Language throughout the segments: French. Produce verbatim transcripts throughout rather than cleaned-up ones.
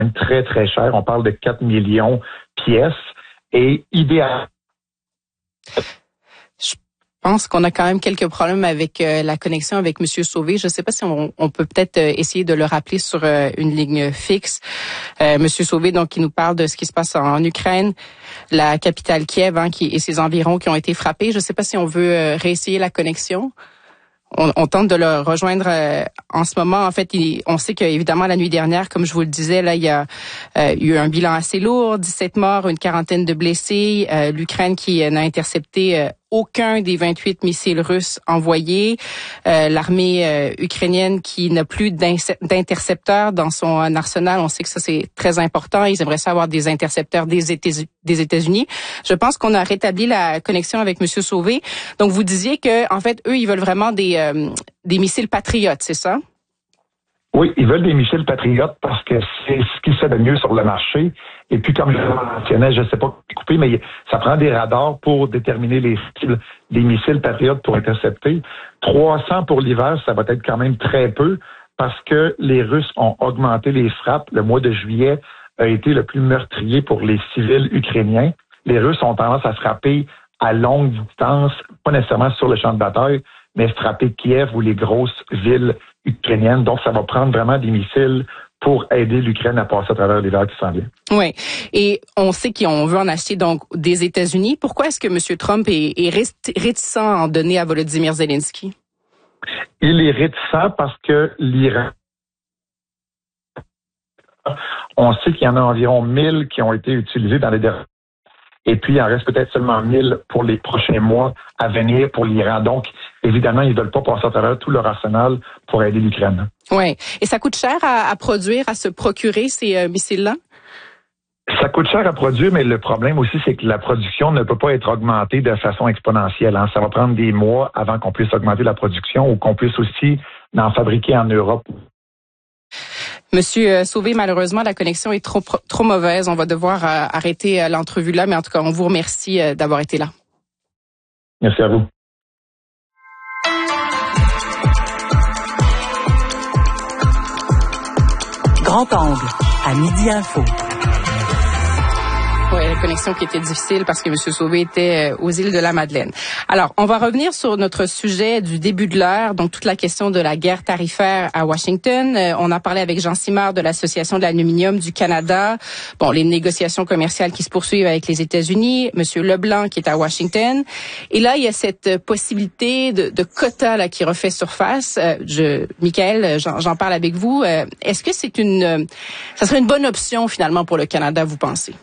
très, très cher. On parle de quatre millions de pièces. Et idéal. Je pense qu'on a quand même quelques problèmes avec euh, la connexion avec M. Sauvé. Je ne sais pas si on, on peut peut-être euh, essayer de le rappeler sur euh, une ligne fixe. Euh, M. Sauvé, donc, qui nous parle de ce qui se passe en, en Ukraine, la capitale Kiev, hein, qui, et ses environs qui ont été frappés. Je ne sais pas si on veut euh, réessayer la connexion. On, on tente de le rejoindre euh, en ce moment. En fait, il, on sait qu'évidemment, la nuit dernière, comme je vous le disais, là, il y a euh, eu un bilan assez lourd, dix-sept morts, une quarantaine de blessés. Euh, L'Ukraine qui euh, n'a intercepté euh, aucun des vingt-huit missiles russes envoyés. Euh, L'armée euh, ukrainienne qui n'a plus d'intercepteurs dans son arsenal. On sait que ça, c'est très important. Ils aimeraient ça avoir des intercepteurs des États- des États-Unis. Je pense qu'on a rétabli la connexion avec M. Sauvé. Donc, vous disiez que, en fait, eux, ils veulent vraiment des, euh, des missiles patriotes, c'est ça? Oui, ils veulent des missiles patriotes parce que c'est ce qui se fait de mieux sur le marché. Et puis, comme je le mentionnais, je ne sais pas couper, mais ça prend des radars pour déterminer les cibles des missiles patriotes pour intercepter. trois cents pour l'hiver, ça va être quand même très peu parce que les Russes ont augmenté les frappes. Le mois de juillet a été le plus meurtrier pour les civils ukrainiens. Les Russes ont tendance à frapper à longue distance, pas nécessairement sur le champ de bataille, mais frapper Kiev ou les grosses villes ukrainiennes. Donc, ça va prendre vraiment des missiles pour aider l'Ukraine à passer à travers l'hiver qui s'en vient. Oui. Et on sait qu'on veut en acheter donc des États-Unis. Pourquoi est-ce que M. Trump est, est réticent à en donner à Volodymyr Zelensky? Il est réticent parce que l'Iran, on sait qu'il y en a environ mille qui ont été utilisés dans les derniers. Et puis, il en reste peut-être seulement mille pour les prochains mois à venir pour l'Iran. Donc, évidemment, ils veulent pas passer à travers tout leur arsenal pour aider l'Ukraine. Oui. Et ça coûte cher à, à produire, à se procurer ces euh, missiles-là? Ça coûte cher à produire, mais le problème aussi, c'est que la production ne peut pas être augmentée de façon exponentielle. Hein. Ça va prendre des mois avant qu'on puisse augmenter la production ou qu'on puisse aussi en fabriquer en Europe. Monsieur Sauvé, malheureusement, la connexion est trop trop mauvaise. On va devoir euh, arrêter euh, l'entrevue là, mais en tout cas, on vous remercie euh, d'avoir été là. Merci à vous. Grand angle, à Midi Info. Oui, la connexion qui était difficile parce que M. Sauvé était aux îles de la Madeleine. Alors, on va revenir sur notre sujet du début de l'heure, donc toute la question de la guerre tarifaire à Washington. Euh, on a parlé avec Jean Simard de l'Association de l'aluminium du Canada. Bon, les négociations commerciales qui se poursuivent avec les États-Unis. M. Leblanc qui est à Washington. Et là, il y a cette possibilité de, de quota là qui refait surface. Euh, je, Michael, j'en parle avec vous. Euh, est-ce que c'est une, ça serait une bonne option finalement pour le Canada, vous pensez?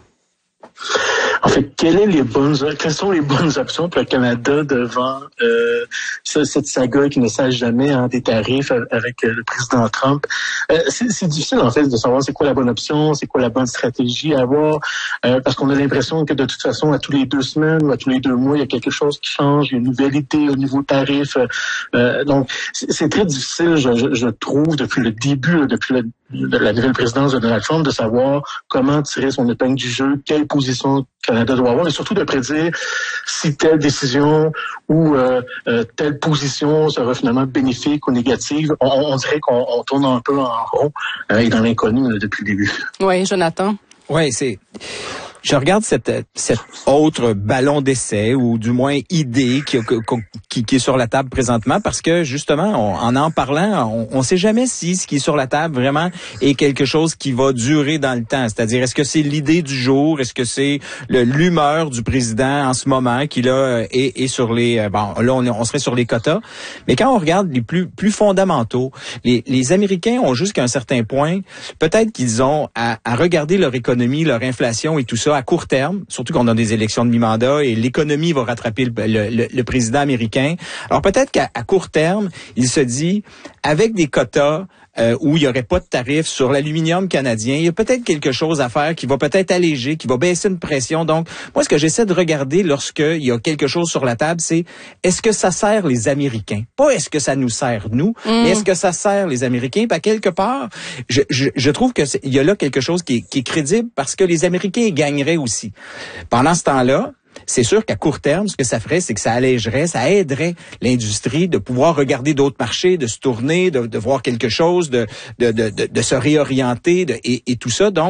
En fait, quelles, est les bonnes, quelles sont les bonnes options pour le Canada devant euh, cette saga qui ne cesse jamais hein, des tarifs avec euh, le président Trump? Euh, c'est, c'est difficile, en fait, de savoir c'est quoi la bonne option, c'est quoi la bonne stratégie à avoir, euh, parce qu'on a l'impression que de toute façon, à tous les deux semaines ou à tous les deux mois, il y a quelque chose qui change, il y a une nouvelle idée au niveau tarif. Euh, donc, c'est, c'est très difficile, je, je, je trouve, depuis le début, depuis le, de la nouvelle présidence de Donald Trump, de savoir comment tirer son épingle du jeu, quelle position le Canada doit avoir, et surtout de prédire si telle décision ou euh, euh, telle position sera finalement bénéfique ou négative. On, on dirait qu'on on tourne un peu en rond euh, et dans l'inconnu là, depuis le début. Oui, Jonathan. Oui, c'est... Je regarde cette, cette autre ballon d'essai, ou du moins idée qui, qui, qui est sur la table présentement, parce que justement, on, en en parlant, on ne sait jamais si ce qui est sur la table vraiment est quelque chose qui va durer dans le temps. C'est-à-dire, est-ce que c'est l'idée du jour, est-ce que c'est le, l'humeur du président en ce moment qui là est, est sur les, bon, là on, on serait sur les quotas, mais quand on regarde les plus plus fondamentaux, les, les Américains ont jusqu'à un certain point, peut-être qu'ils ont à, à regarder leur économie, leur inflation et tout ça à court terme, surtout qu'on a des élections de mi-mandat et l'économie va rattraper le, le, le président américain. Alors peut-être qu'à à court terme, il se dit, avec des quotas euh, où il n'y aurait pas de tarifs sur l'aluminium canadien, il y a peut-être quelque chose à faire qui va peut-être alléger, qui va baisser une pression. Donc, moi, ce que j'essaie de regarder lorsqu'il y a quelque chose sur la table, c'est est-ce que ça sert les Américains? Pas est-ce que ça nous sert, nous, mmh. mais est-ce que ça sert les Américains? Puis à quelque part, je, je, je trouve que il y a là quelque chose qui est, qui est crédible parce que les Américains gagneraient aussi. Pendant ce temps-là, c'est sûr qu'à court terme, ce que ça ferait, c'est que ça allégerait, ça aiderait l'industrie de pouvoir regarder d'autres marchés, de se tourner, de, de voir quelque chose, de, de, de, de, de se réorienter de, et, et tout ça. Donc,